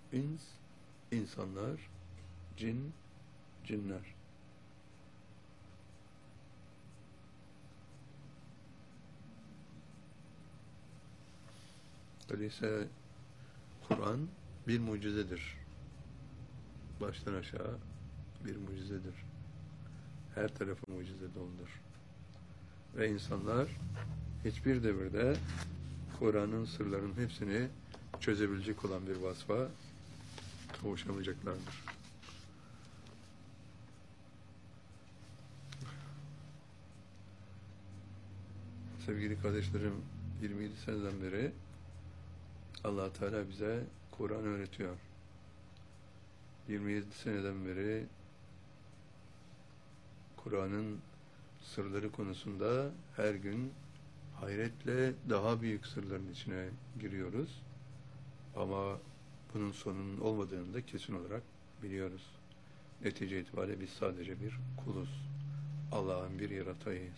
ins, insanlar, cin, cinler. Öyleyse Kur'an bir mucizedir. Baştan aşağı bir mucizedir. Her tarafı mucize doludur. Ve insanlar hiçbir devirde Kur'an'ın sırlarının hepsini çözebilecek olan bir vasfa kavuşamayacaklardır. Sevgili kardeşlerim, 27 seneden beri Allah Teala bize Kur'an öğretiyor. 27 seneden beri Kur'an'ın sırları konusunda her gün hayretle daha büyük sırların içine giriyoruz. Ama bunun sonunun olmadığını da kesin olarak biliyoruz. Netice itibariyle biz sadece bir kuluz. Allah'ın bir yaratayıyız.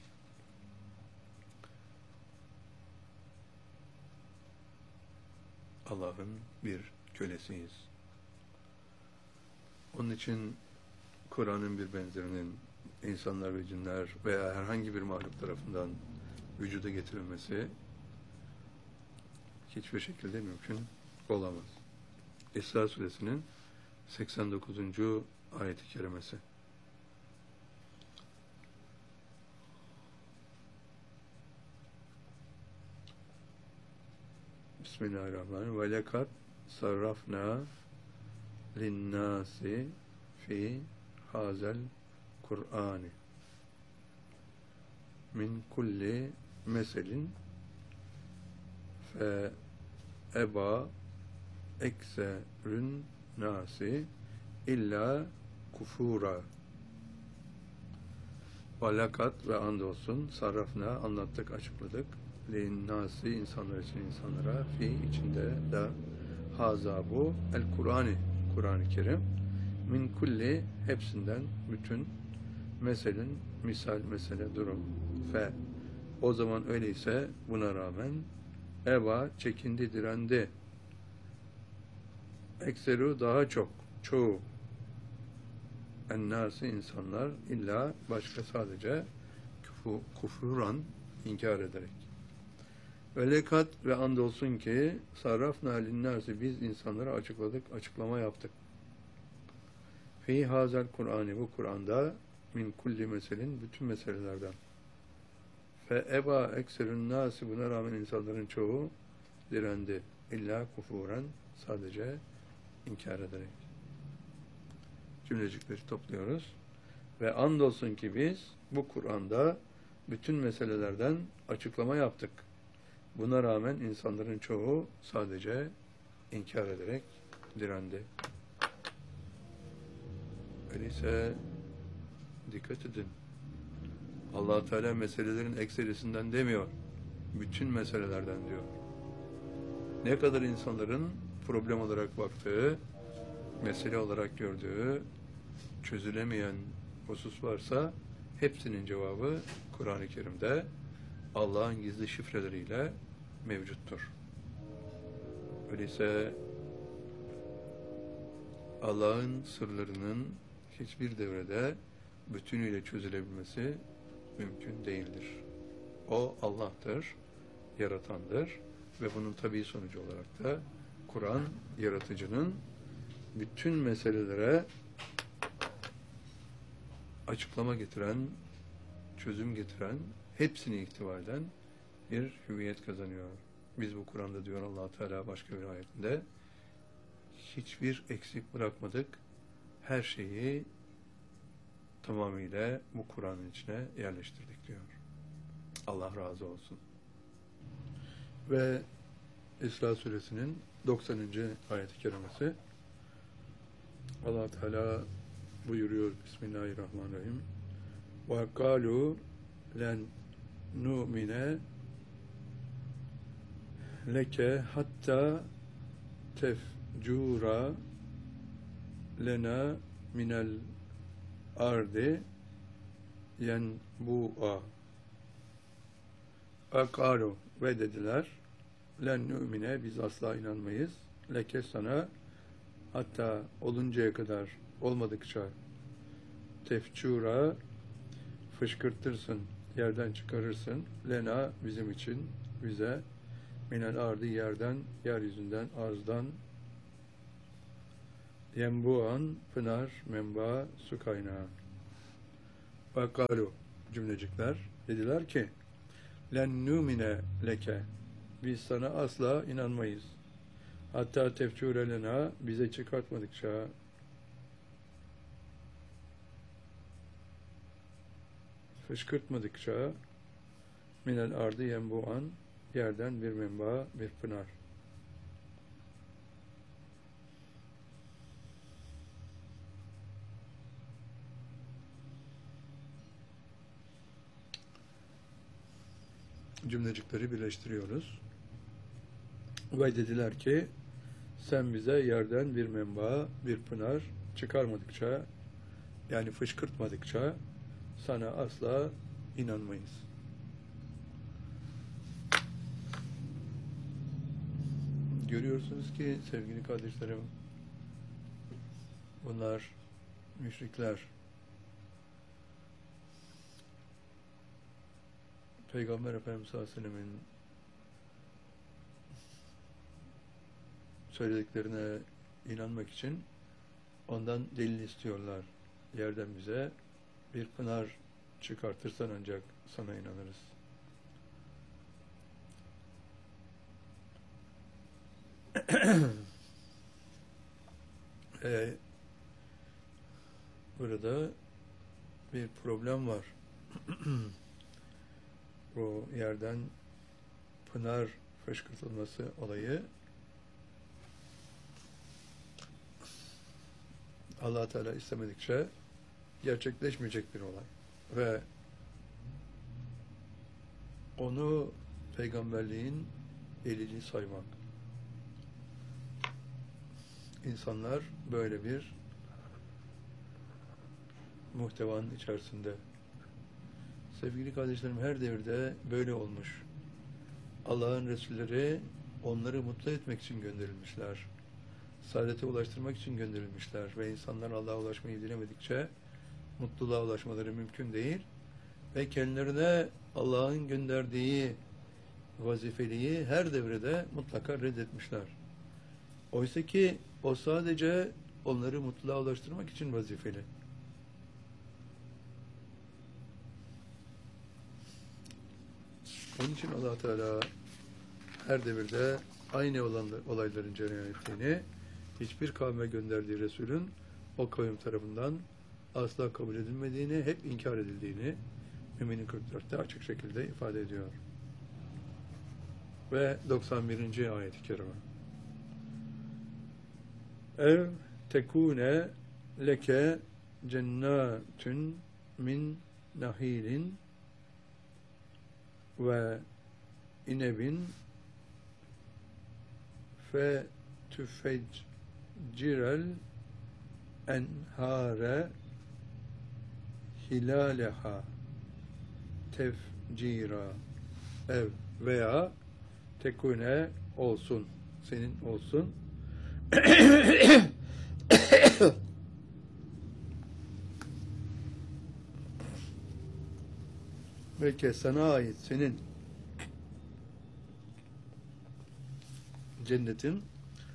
Allah'ın bir kölesiyiz. Onun için Kur'an'ın bir benzerinin insanlar ve cinler veya herhangi bir mahluk tarafından vücuda getirilmesi hiçbir şekilde mümkün olamaz. İsra Suresinin 89. ayet-i kerimesi. Bismillahirrahmanirrahim. Ve lekad sarrafna linnâsi fi hazel Kur'ani min kulli meselin fe eba ekserün nasi illa kufura. Valakat ve andolsun sarrafna anlattık, açıkladık. Linnâsi insanlar için insanlara fi içinde de haza bu el Kur'ani Kur'an-ı Kerim min kulli hepsinden bütün meselin misal mesele durum fe o zaman öyleyse buna rağmen eva çekindi direndi ekseru daha çok çoğu ennâsi insanlar illa başka sadece kufruran inkar ederek ve lekat ve andolsun ki sarrafna linnâsi biz insanlara açıkladık açıklama yaptık fi hazel Kur'ani bu Kur'an'da min kulli meselin bütün meselelerden fe eba ekserün nâsi buna rağmen insanların çoğu direndi illa kufuren sadece inkar ederek. Cümlecikleri topluyoruz ve andolsun ki biz bu Kur'an'da bütün meselelerden açıklama yaptık. Buna rağmen insanların çoğu sadece inkar ederek direndi. Öyleyse dikkat edin. Allah Teala meselelerin ekserisinden demiyor. Bütün meselelerden diyor. Ne kadar insanların problem olarak baktığı, mesele olarak gördüğü, çözülemeyen husus varsa hepsinin cevabı Kur'an-ı Kerim'de Allah'ın gizli şifreleriyle mevcuttur. Öyleyse Allah'ın sırlarının hiçbir devrede bütünüyle çözülebilmesi mümkün değildir. O Allah'tır, yaratandır ve bunun tabii sonucu olarak da Kur'an yaratıcının bütün meselelere açıklama getiren, çözüm getiren, hepsini ihtiva eden bir hüviyet kazanıyor. Biz bu Kur'an'da diyor Allah Teala başka bir ayetinde hiçbir eksik bırakmadık. Her şeyi tamamıyla bu Kur'an'ın içine yerleştirdik diyor. Allah razı olsun. Ve İsra Suresinin 90. ayet-i kerimesi Allah Teala buyuruyor Bismillahirrahmanirrahim. Ve kâlu len nu'mine leke hatta tefcura lena minel ardi yenbu'a. Ve dediler len nu'mine biz asla inanmayız leke sana hatta oluncaya kadar, olmadıkça tefçura, fışkırtırsın, yerden çıkarırsın, lena, bizim için, bize, minel ardı, yerden, yeryüzünden, arzdan, yembuan, pınar, menba, su kaynağı. Ve kalu, cümlecikler, dediler ki, len numine leke, biz sana asla inanmayız. Hatta tefçure lena, bize çıkartmadıkça, fışkırtmadıkça, minel ardı yembuan, yerden bir menba, bir pınar. Cümlecikleri birleştiriyoruz. Ve dediler ki, sen bize yerden bir menba, bir pınar çıkarmadıkça, yani fışkırtmadıkça sana asla inanmayız. Görüyorsunuz ki sevgili kardeşlerim, bunlar müşrikler. Peygamber Efendimiz sallallahu aleyhi ve sellem'in söylediklerine inanmak için ondan delil istiyorlar. Yerden bize bir pınar çıkartırsan ancak sana inanırız. Burada bir problem var. Bu yerden pınar fışkırtılması olayı Allah Teala istemedikçe gerçekleşmeyecek bir olay. Ve onu peygamberliğin delili saymak. İnsanlar böyle bir muhtevanın içerisinde. Sevgili kardeşlerim, her devirde böyle olmuş. Allah'ın Resulleri onları mutlu etmek için gönderilmişler. Saadete ulaştırmak için gönderilmişler ve insanlar Allah'a ulaşmayı dilemedikçe mutluluğa ulaşmaları mümkün değil ve kendilerine Allah'ın gönderdiği vazifeliği her devrede mutlaka reddetmişler. Oysa ki o sadece onları mutluluğa ulaştırmak için vazifeli. Onun için Allah Teala her devirde aynı olayların cereyan ettiğini, hiçbir kavme gönderdiği Resulün o kavim tarafından asla kabul edilmediğini, hep inkar edildiğini Mü'minin 44'te açık şekilde ifade ediyor. Ve 91. ayet-i kerime. Ev tekune leke cennatun min nahilin ve inebin fe tüfeccirel enhare hilaleha tefcira. Ev veya tekune olsun, senin olsun. Belki sana ait senin cennetin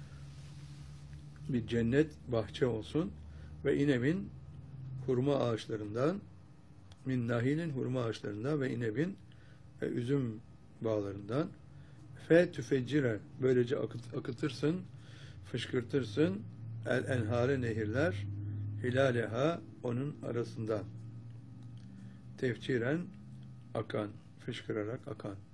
bir cennet bahçe olsun ve inebin hurma ağaçlarından, min nahilin hurma ağaçlarından ve inebin ve üzüm bağlarından fe tüfeccire, böylece akıtırsın, fışkırtırsın el enhare, nehirler, hilaleha, onun arasından, tefciren, akan, fışkırarak akan.